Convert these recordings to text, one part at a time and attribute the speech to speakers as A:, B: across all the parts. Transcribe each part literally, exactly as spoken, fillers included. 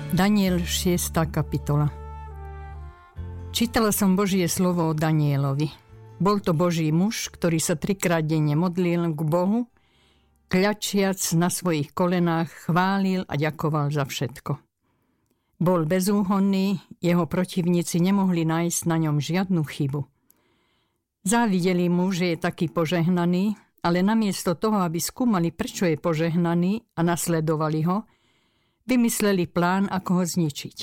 A: Daniel šiesta kapitola. Čítala som Božie slovo o Danielovi. Bol to Boží muž, ktorý sa trikrát denne modlil k Bohu, kľačiac na svojich kolenách chválil a ďakoval za všetko. Bol bezúhonný, jeho protivníci nemohli nájsť na ňom žiadnu chybu. Závideli mu, že je taký požehnaný, ale namiesto toho, aby skúmali, prečo je požehnaný a nasledovali ho, vymysleli plán, ako ho zničiť.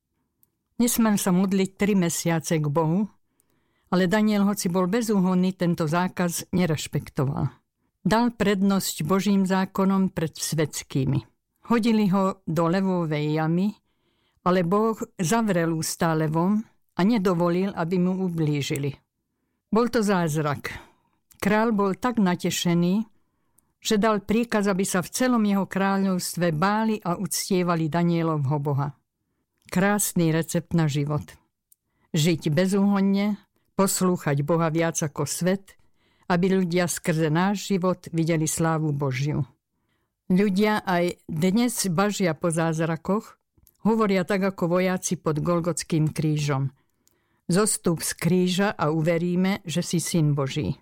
A: Nesmel sa modliť tri mesiace k Bohu, ale Daniel, hoci bol bezúhonný, tento zákaz nerešpektoval. Dal prednosť Božím zákonom pred svetskými. Hodili ho do levovej jamy, ale Boh zavrel ústá levom a nedovolil, aby mu ublížili. Bol to zázrak. Král bol tak natešený, že dal príkaz, aby sa v celom jeho kráľovstve báli a uctievali Danielovho Boha. Krásny recept na život. Žiť bezúhonne, poslúchať Boha viac ako svet, aby ľudia skrze náš život videli slávu Božiu. Ľudia aj dnes bažia po zázrakoch, hovoria tak ako vojaci pod Golgotským krížom. Zostup z kríža a uveríme, že si syn Boží.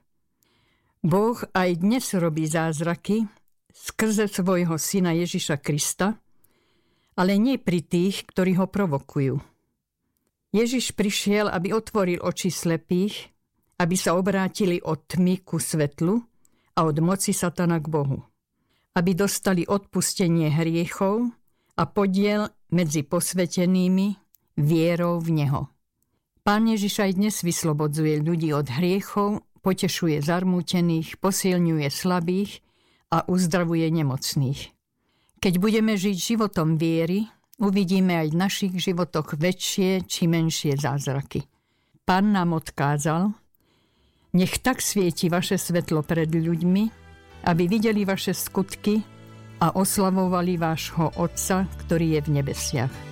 A: Boh aj dnes robí zázraky skrze svojho syna Ježiša Krista, ale nie pri tých, ktorí ho provokujú. Ježiš prišiel, aby otvoril oči slepých, aby sa obrátili od tmy ku svetlu a od moci satana k Bohu. Aby dostali odpustenie hriechov a podiel medzi posvetenými vierou v Neho. Pán Ježiš aj dnes vyslobodzuje ľudí od hriechov, potešuje zarmútených, posilňuje slabých a uzdravuje nemocných. Keď budeme žiť životom viery, uvidíme aj v našich životoch väčšie či menšie zázraky. Pán nám odkázal: nech tak svieti vaše svetlo pred ľuďmi, aby videli vaše skutky a oslavovali vášho Otca, ktorý je v nebesiach.